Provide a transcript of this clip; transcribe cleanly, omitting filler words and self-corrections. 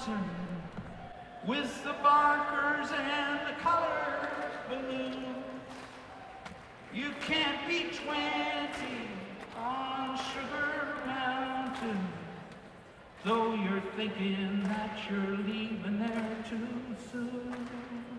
concert with the barkers and the colored balloons. You can't be 20 on Sugar Mountain, though you're thinking that you're leaving there too soon.